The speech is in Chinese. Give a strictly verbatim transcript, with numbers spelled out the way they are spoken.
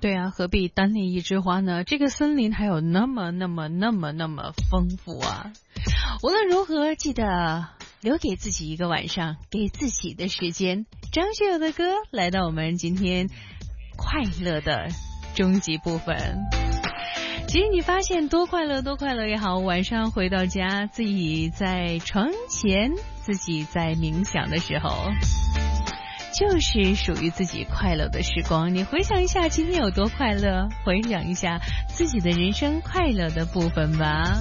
对啊，何必单恋一枝花呢？这个森林还有那么那么那么那么丰富啊！无论如何，记得留给自己一个晚上，给自己的时间。张学友的歌来到我们今天快乐的终极部分。其实你发现多快乐多快乐也好，晚上回到家，自己在床前，自己在冥想的时候，就是属于自己快乐的时光。你回想一下今天有多快乐，回想一下自己的人生快乐的部分吧。